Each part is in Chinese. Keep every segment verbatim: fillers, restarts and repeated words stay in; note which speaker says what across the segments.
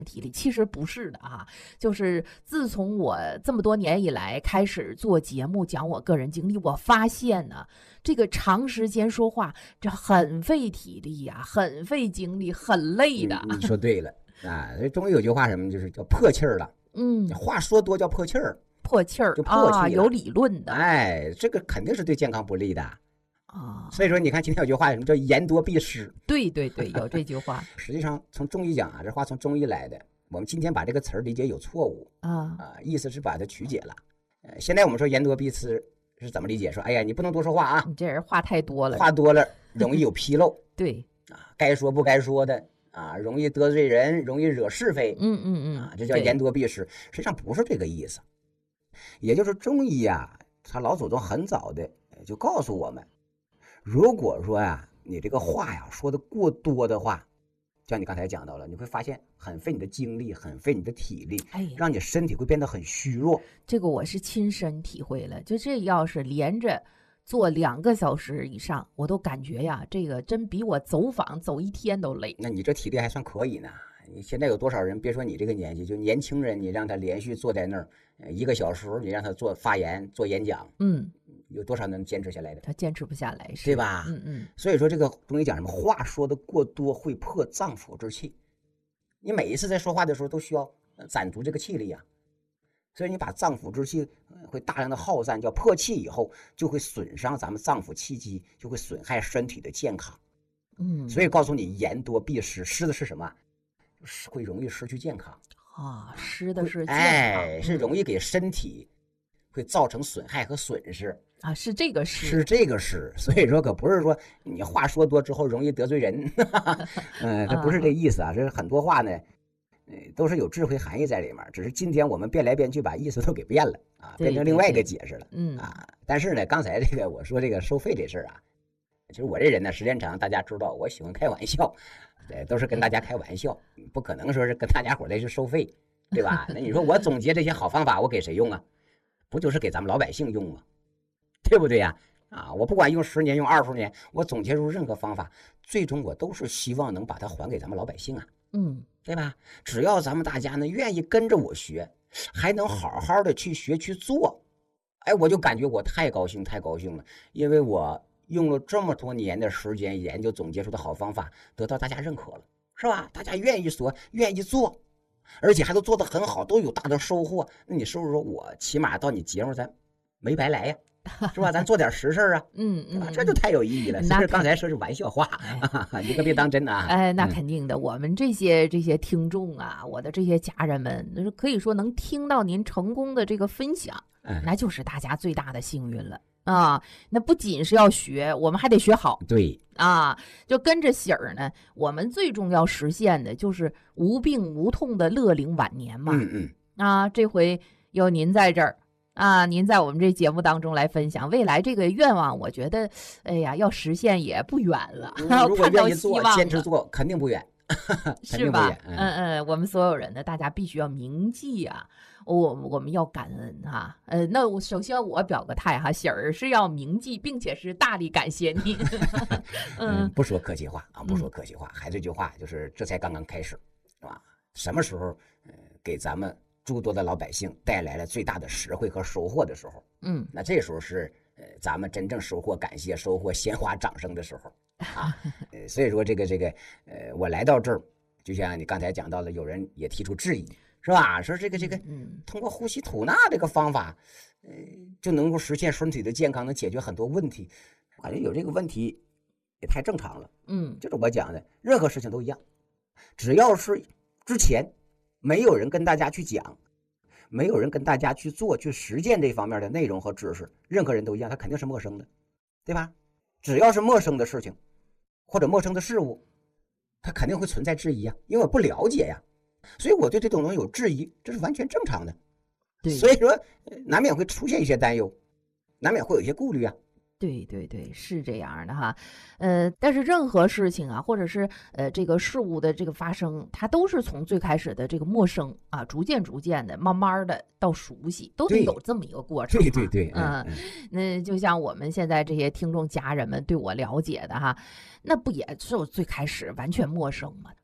Speaker 1: 体力，其实不是的啊，就是自从我这么多年以来开始做节目讲我个人经历，我发现呢，这个长时间说话这很费体力呀、啊，很费精力，很累的。
Speaker 2: 你, 你说对了啊，所以中医有句话什么，就是叫破气儿了。
Speaker 1: 嗯，
Speaker 2: 话说多叫破气儿，
Speaker 1: 破气儿
Speaker 2: 就破气、
Speaker 1: 啊，有理论的。
Speaker 2: 哎，这个肯定是对健康不利的。
Speaker 1: 啊，
Speaker 2: 所以说你看今天有句话什么叫言多必失。
Speaker 1: 对对对，有这句话。
Speaker 2: 实际上从中医讲啊，这话从中医来的，我们今天把这个词儿理解有错误
Speaker 1: 啊
Speaker 2: 啊，意思是把它曲解了。呃，现在我们说言多必失是怎么理解？说哎呀，你不能多说话啊，
Speaker 1: 你这人话太多了，
Speaker 2: 话多了容易有纰漏。
Speaker 1: 对
Speaker 2: 啊，该说不该说的啊，容易得罪人，容易惹是非。
Speaker 1: 嗯嗯嗯，
Speaker 2: 啊，这叫言多必失。实际上不是这个意思，也就是中医啊，他老祖宗很早的就告诉我们。如果说呀、啊，你这个话呀说的过多的话，像你刚才讲到了，你会发现很费你的精力，很费你的体力，
Speaker 1: 哎，
Speaker 2: 让你身体会变得很虚弱。
Speaker 1: 这个我是亲身体会了，就这要是连着做两个小时以上，我都感觉呀，这个真比我走访走一天都累。
Speaker 2: 那你这体力还算可以呢。你现在有多少人？别说你这个年纪，就年轻人，你让他连续坐在那儿一个小时，你让他做发言、做演讲，
Speaker 1: 嗯，
Speaker 2: 有多少能坚持下来的？
Speaker 1: 他坚持不下来，
Speaker 2: 对吧？
Speaker 1: 嗯嗯。
Speaker 2: 所以说这个中医讲什么？话说的过多会破脏腑之气。你每一次在说话的时候都需要攒足这个气力啊，所以你把脏腑之气会大量的耗散，叫破气以后，就会损伤咱们脏腑气机，就会损害身体的健康。
Speaker 1: 嗯，
Speaker 2: 所以告诉你言多必失，失的是什么？是会容易失去健康
Speaker 1: 啊，失的是健康，
Speaker 2: 哎，是容易给身体会造成损害和损失
Speaker 1: 啊，是这个失，
Speaker 2: 是这个失。所以说可不是说你话说多之后容易得罪人，嗯，这不是这意思啊。这很多话呢，呃，都是有智慧含义在里面，只是今天我们变来变去，把意思都给变了啊，变成另外一个解释了。
Speaker 1: 嗯
Speaker 2: 啊，但是呢，刚才这个我说这个收费这事儿啊，其实我这人呢，时间长，大家知道我喜欢开玩笑。对，都是跟大家开玩笑，不可能说是跟大家伙儿来去收费，对吧？那你说我总结这些好方法，我给谁用啊？不就是给咱们老百姓用吗？对不对呀？啊，我不管用十年，用二十年，我总结出任何方法，最终我都是希望能把它还给咱们老百姓啊，
Speaker 1: 嗯，
Speaker 2: 对吧？只要咱们大家呢愿意跟着我学，还能好好的去学去做，哎，我就感觉我太高兴，太高兴了，因为我用了这么多年的时间研究总结出的好方法得到大家认可了，是吧？大家愿意说愿意做，而且还都做得很好，都有大的收获。那你是不是说我起码到你节目咱没白来呀？是吧？咱做点实事啊，
Speaker 1: 嗯嗯，
Speaker 2: 这就太有意义了。其实刚才说是玩笑话，哎、你可别当真啊。
Speaker 1: 哎，那肯定的，嗯、我们这些这些听众啊，我的这些家人们，可以说能听到您成功的这个分享，
Speaker 2: 嗯、
Speaker 1: 那就是大家最大的幸运了。啊，那不仅是要学，我们还得学好。
Speaker 2: 对
Speaker 1: 啊，就跟着喜儿呢，我们最重要实现的就是无病无痛的乐龄晚年嘛。
Speaker 2: 嗯嗯。
Speaker 1: 啊，这回有您在这儿啊，您在我们这节目当中来分享未来这个愿望，我觉得，哎呀，要实现也不远了。
Speaker 2: 如果愿意做，坚持做，肯定不远，
Speaker 1: 是吧？嗯嗯，我们所有人呢，大家必须要铭记啊。我我们要感恩哈，呃，那我首先我表个态哈，喜儿是要铭记，并且是大力感谢你。
Speaker 2: 嗯，不说客气话啊，不说客气话，还这句话就是这才刚刚开始，是吧？什么时候，呃，给咱们诸多的老百姓带来了最大的实惠和收获的时候，
Speaker 1: 嗯，
Speaker 2: 那这时候是呃咱们真正收获感谢、收获鲜花掌声的时候啊。呃，所以说这个这个呃，我来到这儿，就像你刚才讲到了，有人也提出质疑。是吧？说这个这个，通过呼吸吐纳这个方法，呃，就能够实现身体的健康，能解决很多问题。我感觉有这个问题也太正常了。
Speaker 1: 嗯，
Speaker 2: 就是我讲的，任何事情都一样，只要是之前没有人跟大家去讲，没有人跟大家去做、去实践这方面的内容和知识，任何人都一样，他肯定是陌生的，对吧？只要是陌生的事情或者陌生的事物，他肯定会存在质疑啊，因为我不了解呀。所以我对这种东西有质疑，这是完全正常的。
Speaker 1: 对，
Speaker 2: 所以说难免会出现一些担忧，难免会有一些顾虑啊。
Speaker 1: 对对对，是这样的哈，呃，但是任何事情啊，或者是呃这个事物的这个发生，它都是从最开始的这个陌生啊，逐渐逐渐的，慢慢的到熟悉，都得有这么一个过程。
Speaker 2: 对对对，
Speaker 1: 嗯，那就像我们现在这些听众家人们对我了解的哈，那不也是我最开始完全陌生吗？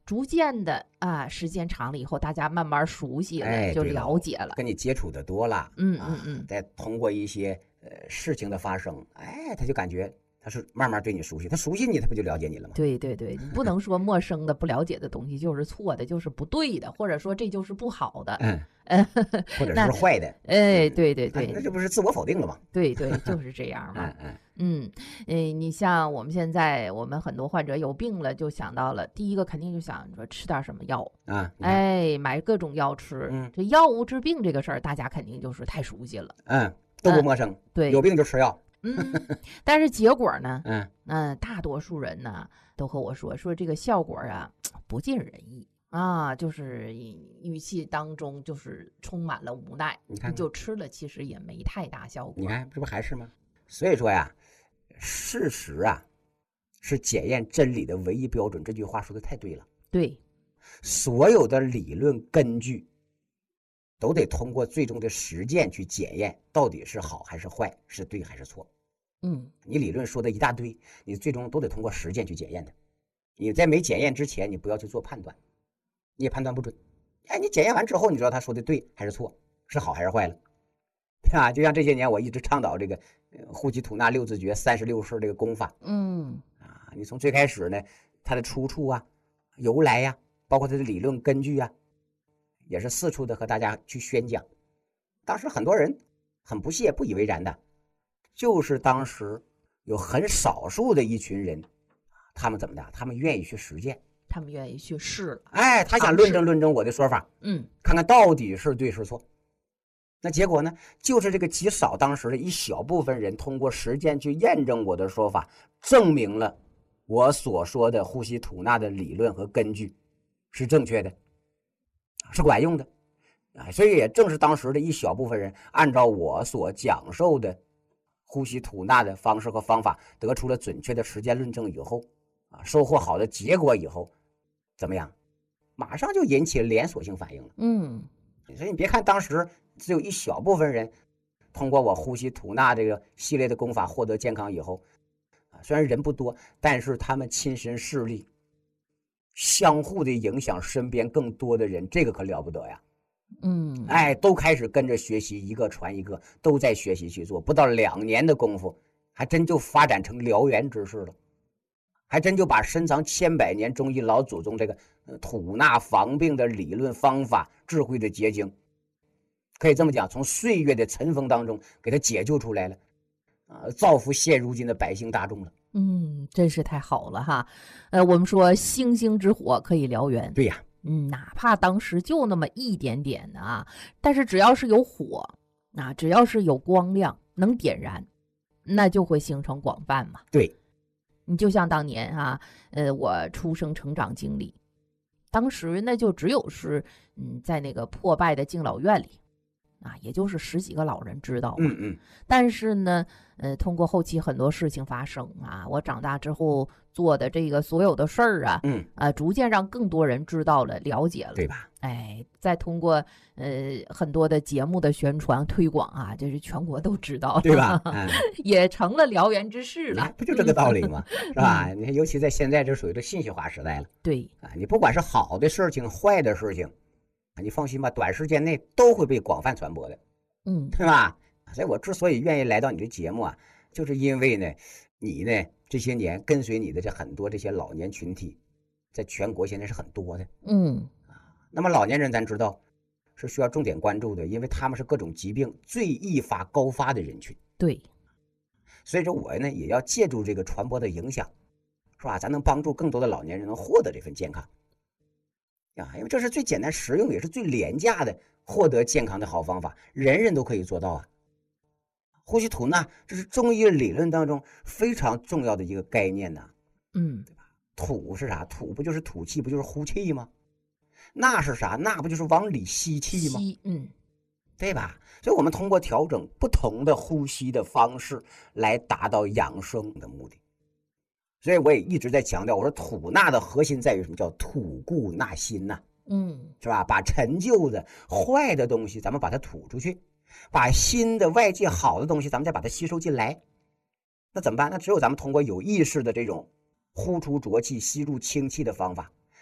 Speaker 1: 逐渐的啊，时间长了以后，大家慢慢熟悉了，
Speaker 2: 哎，
Speaker 1: 就
Speaker 2: 对了
Speaker 1: 了解了。
Speaker 2: 跟你接触的多了，
Speaker 1: 嗯
Speaker 2: 啊
Speaker 1: 嗯嗯，
Speaker 2: 再通过一些呃事情的发生，哎，他就感觉他是慢慢对你熟悉，他熟悉你，他不就了解你了吗？
Speaker 1: 对对对，你不能说陌生的、不了解的东西就是错的，就是不对的，或者说这就是不好的。
Speaker 2: 嗯，
Speaker 1: 呃，
Speaker 2: 或者
Speaker 1: 那
Speaker 2: 是坏的，
Speaker 1: 哎，
Speaker 2: 嗯
Speaker 1: 对对对，
Speaker 2: 那那这不是自我否定了吗？
Speaker 1: 对对，就是这样嘛。
Speaker 2: 嗯嗯
Speaker 1: 嗯，诶，你像我们现在，我们很多患者有病了，就想到了第一个肯定就想说吃点什么药，
Speaker 2: 啊，你看
Speaker 1: 哎，买各种药吃。
Speaker 2: 嗯
Speaker 1: 这药物治病这个事儿，大家肯定就是太熟悉了。
Speaker 2: 嗯，都不陌生，
Speaker 1: 对，
Speaker 2: 有病就吃药，
Speaker 1: 嗯，但是结果呢，
Speaker 2: 嗯
Speaker 1: 嗯，大多数人呢都和我说说这个效果啊不尽人意啊，就是语气当中就是充满了无奈。
Speaker 2: 你看看
Speaker 1: 就吃了，其实也没太大效果。
Speaker 2: 你看这不还是吗？所以说呀，事实啊是检验真理的唯一标准，这句话说的太对了。
Speaker 1: 对，
Speaker 2: 所有的理论根据都得通过最终的实践去检验，到底是好还是坏，是对还是错。
Speaker 1: 嗯，
Speaker 2: 你理论说的一大堆，你最终都得通过实践去检验的。你在没检验之前，你不要去做判断，你也判断不准。哎，你检验完之后，你知道他说的对还是错，是好还是坏了，对吧？就像这些年我一直倡导这个呼吸吐纳六字诀三十六式这个功法，
Speaker 1: 嗯
Speaker 2: 啊，你从最开始呢，它的出处啊、由来呀、啊，包括它的理论根据啊，也是四处的和大家去宣讲。当时很多人很不屑、不以为然的，就是当时有很少数的一群人，他们怎么的？他们愿意去实践，
Speaker 1: 他们愿意去试了。
Speaker 2: 哎，他想论证论证我的说法，
Speaker 1: 嗯，
Speaker 2: 看看到底是对是错。那结果呢，就是这个极少当时的一小部分人通过实践去验证我的说法，证明了我所说的呼吸吐纳的理论和根据是正确的，是管用的。啊，所以也正是当时的一小部分人按照我所讲授的呼吸吐纳的方式和方法，得出了准确的实践论证以后，啊，收获好的结果以后，怎么样？马上就引起连锁性反应了。
Speaker 1: 嗯，
Speaker 2: 所以你别看当时只有一小部分人通过我呼吸吐纳这个系列的功法获得健康以后，啊，虽然人不多，但是他们亲身事例，相互的影响身边更多的人，这个可了不得呀。
Speaker 1: 嗯，
Speaker 2: 哎，都开始跟着学习，一个传一个，都在学习去做，不到两年的功夫，还真就发展成燎原之势了，还真就把深藏千百年中医老祖宗这个吐纳防病的理论方法、智慧的结晶，可以这么讲，从岁月的尘封当中给他解救出来了，啊，造福现如今的百姓大众了。
Speaker 1: 嗯，真是太好了哈。呃，我们说星星之火可以燎原，
Speaker 2: 对呀，
Speaker 1: 嗯，哪怕当时就那么一点点的啊，但是只要是有火啊，只要是有光亮能点燃，那就会形成广泛嘛。
Speaker 2: 对，
Speaker 1: 你就像当年啊，呃，我出生成长经历，当时那就只有是嗯，在那个破败的敬老院里啊，也就是十几个老人知道嘛。
Speaker 2: 嗯嗯，
Speaker 1: 但是呢，呃，通过后期很多事情发生啊，我长大之后做的这个所有的事儿啊，
Speaker 2: 嗯，
Speaker 1: 啊，逐渐让更多人知道了、了解了，
Speaker 2: 对吧？
Speaker 1: 哎，再通过呃很多的节目的宣传推广啊，就是全国都知道了，
Speaker 2: 对吧？嗯，
Speaker 1: 也成了燎原之势了，
Speaker 2: 不就这个道理吗？是吧？你看，尤其在现在这属于这信息化时代了，
Speaker 1: 对，
Speaker 2: 啊，你不管是好的事情、坏的事情，你放心吧，短时间内都会被广泛传播的，
Speaker 1: 嗯，
Speaker 2: 对吧？所以我之所以愿意来到你的节目啊，就是因为呢，你呢这些年跟随你的这很多这些老年群体，在全国现在是很多的，
Speaker 1: 嗯，
Speaker 2: 那么老年人咱知道是需要重点关注的，因为他们是各种疾病最易发高发的人群，
Speaker 1: 对，
Speaker 2: 所以说我呢也要借助这个传播的影响，是吧？咱能帮助更多的老年人能获得这份健康啊，因为这是最简单实用也是最廉价的获得健康的好方法，人人都可以做到啊。呼吸吐纳这是中医理论当中非常重要的一个概念呢、啊。
Speaker 1: 嗯，
Speaker 2: 对吧？吐是啥？吐不就是吐气，不就是呼气吗？纳是啥？纳不就是往里吸气吗？
Speaker 1: 吸，嗯，
Speaker 2: 对吧？所以我们通过调整不同的呼吸的方式来达到养生的目的。所以我也一直在强调，我说吐纳的核心在于什么？叫吐故纳新呐、啊，
Speaker 1: 嗯，
Speaker 2: 是吧？把陈旧的坏的东西咱们把它吐出去，把新的外界好的东西咱们再把它吸收进来。那怎么办？那只有咱们通过有意识的这种呼出浊气、吸入清气的方法，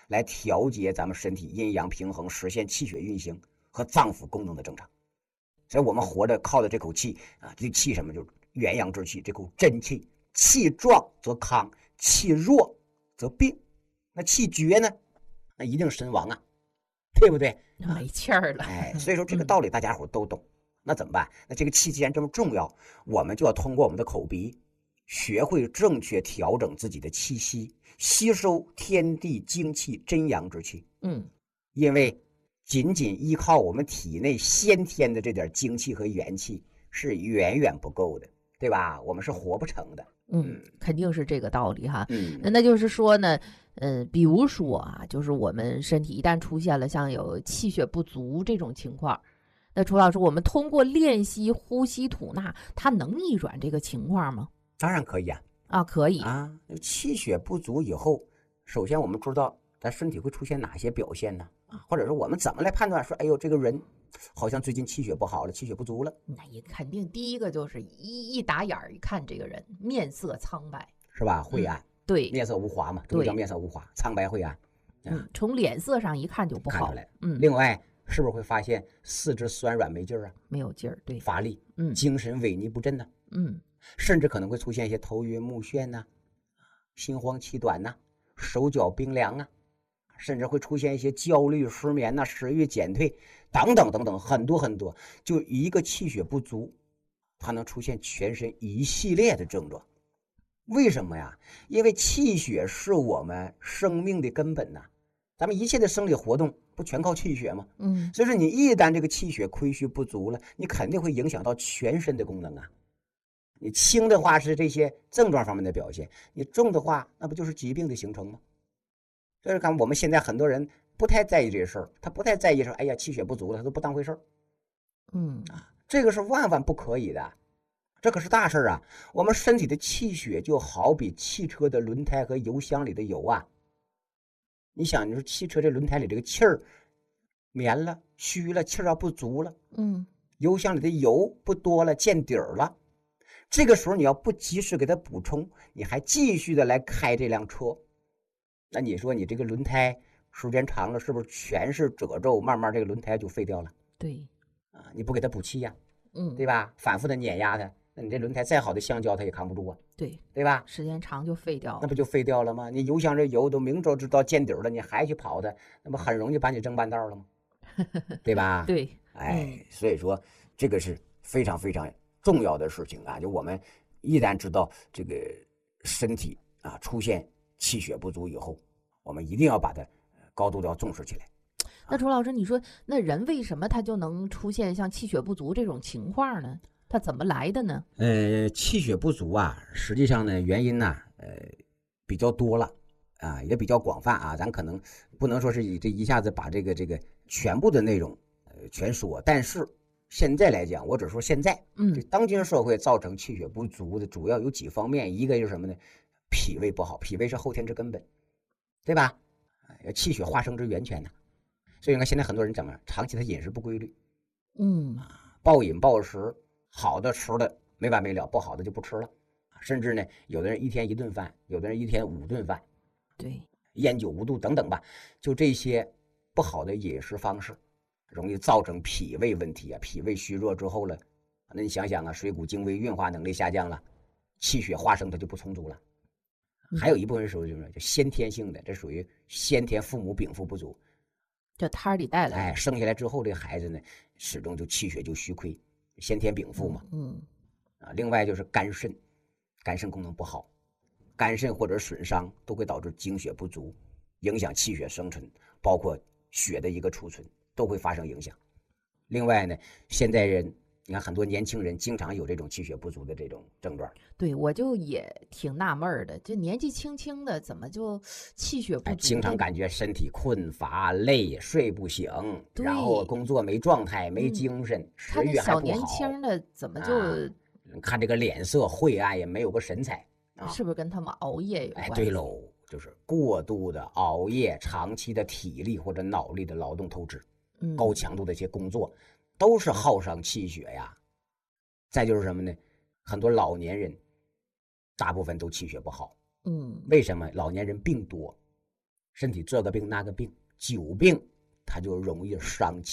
Speaker 2: 来调节咱们身体阴阳平衡，实现气血运行和脏腑功能的正常。所以我们活着靠的这口气啊，这气什么？就是元阳之气，这口真气。气壮则康，气弱则病。那气绝呢？那一定身亡啊，对不对？
Speaker 1: 没气儿了。
Speaker 2: 哎，所以说这个道理大家伙都懂。那怎么办？那这个气既然这么重要，我们就要通过我们的口鼻，学会正确调整自己的气息，吸收天地精气真阳之气。
Speaker 1: 嗯，因
Speaker 2: 为仅仅依靠我们体内先天的这点精气和元气是远远不够的，对吧？我们是活不成的。
Speaker 1: 嗯，肯定是这个道理哈。
Speaker 2: 嗯，
Speaker 1: 那就是说呢，呃，比如说啊，就是我们身体一旦出现了像有气血不足这种情况，那楚老师，我们通过练习呼吸吐纳，它能逆转这个情况吗？
Speaker 2: 当然可以啊。
Speaker 1: 啊，可以
Speaker 2: 啊。气血不足以后，首先我们知道咱身体会出现哪些表现呢？啊，或者说我们怎么来判断说，哎呦，这个人好像最近气血不好了，气血不足了？
Speaker 1: 那也肯定第一个就是一一打眼儿一看这个人面色苍白，
Speaker 2: 是吧？晦暗、嗯，
Speaker 1: 对，
Speaker 2: 面色无华嘛，这叫面色无华，苍白晦暗。
Speaker 1: 嗯，从脸色上一看就不好，
Speaker 2: 看出来。
Speaker 1: 嗯，
Speaker 2: 另外是不是会发现四肢酸软没劲儿啊？
Speaker 1: 没有劲儿，对，
Speaker 2: 乏力，
Speaker 1: 嗯，
Speaker 2: 精神萎靡不振呢、啊，
Speaker 1: 嗯，
Speaker 2: 甚至可能会出现一些头晕目眩呐、啊，心慌气短呐、啊，手脚冰凉啊，甚至会出现一些焦虑、失眠呐、啊，食欲减退等等等等，很多很多。就一个气血不足，它能出现全身一系列的症状。为什么呀？因为气血是我们生命的根本呐、啊。咱们一切的生理活动不全靠气血吗？
Speaker 1: 嗯，
Speaker 2: 所以说你一旦这个气血亏虚不足了，你肯定会影响到全身的功能啊。你轻的话是这些症状方面的表现，你重的话那不就是疾病的形成吗？所以看我们现在很多人不太在意这事儿，他不太在意说，哎呀，气血不足了，他都不当回事儿。
Speaker 1: 嗯
Speaker 2: 啊，这个是万万不可以的，这可是大事啊！我们身体的气血就好比汽车的轮胎和油箱里的油啊。你想，你说汽车这轮胎里这个气儿绵了、虚了，气儿要不足了，
Speaker 1: 嗯，
Speaker 2: 油箱里的油不多了，见底儿了，这个时候你要不及时给它补充，你还继续的来开这辆车，那你说你这个轮胎时间长了，是不是全是褶皱？慢慢这个轮胎就废掉了。
Speaker 1: 对，
Speaker 2: 啊，你不给它补气呀、啊，
Speaker 1: 嗯，
Speaker 2: 对吧？反复的碾压它，那你这轮胎再好的橡胶它也扛不住啊。
Speaker 1: 对，
Speaker 2: 对吧？
Speaker 1: 时间长就废掉了，
Speaker 2: 那不就废掉了吗？你油箱这油都明着知道见底了，你还去跑它，那不很容易把你扔半道了吗？对吧？
Speaker 1: 对，
Speaker 2: 哎、嗯，所以说这个是非常非常重要的事情啊！就我们一旦知道这个身体啊出现气血不足以后，我们一定要把它高度的要重视起来。
Speaker 1: 那楚老师，你说那人为什么他就能出现像气血不足这种情况呢？它怎么来的呢？
Speaker 2: 呃，气血不足啊，实际上呢，原因呢，呃，比较多了啊，也比较广泛啊。咱可能不能说是以这一下子把这个这个全部的内容呃全说，但是现在来讲，我只说现在，
Speaker 1: 嗯，
Speaker 2: 当今社会造成气血不足的主要有几方面，一个就是什么呢？脾胃不好，脾胃是后天之根本，对吧？气血化生之源泉呢。所以你看现在很多人怎么长期他饮食不规律，
Speaker 1: 嗯，
Speaker 2: 暴饮暴食。好的吃的没完没了，不好的就不吃了，甚至呢，有的人一天一顿饭，有的人一天五顿饭，
Speaker 1: 对，
Speaker 2: 烟酒无度等等吧，就这些不好的饮食方式，容易造成脾胃问题啊。脾胃虚弱之后了，那你想想啊，水谷精微运化能力下降了，气血化生它就不充足了。还有一部分属于什么？就先天性的，这属于先天父母禀赋不足，
Speaker 1: 这胎儿里带来，
Speaker 2: 哎，生下来之后这孩子呢，始终就气血就虚亏。先天禀赋嘛，
Speaker 1: 嗯，
Speaker 2: 啊，另外就是肝肾，肝肾功能不好，肝肾或者损伤都会导致精血不足，影响气血生成，包括血的一个储存都会发生影响。另外呢，现代人你看很多年轻人经常有这种气血不足的这种症状。
Speaker 1: 对，我就也挺纳闷的，这年纪轻轻的怎么就气血不足、哎？
Speaker 2: 经常感觉身体困乏、累、睡不醒，然后工作没状态、没精神，嗯、食欲还不好。
Speaker 1: 小年轻的怎么就、啊、
Speaker 2: 看这个脸色晦暗，也没有个神采、
Speaker 1: 啊？是不是跟他们熬夜有关系？
Speaker 2: 哎，对喽，就是过度的熬夜、长期的体力或者脑力的劳动透支，
Speaker 1: 嗯，
Speaker 2: 高强度的一些工作。都是耗伤气血呀，再就是什么呢？很多老年人，大部分都气血不好。
Speaker 1: 嗯，
Speaker 2: 为什么？老年人病多， 身体这个病那个病，久病他就容易伤气。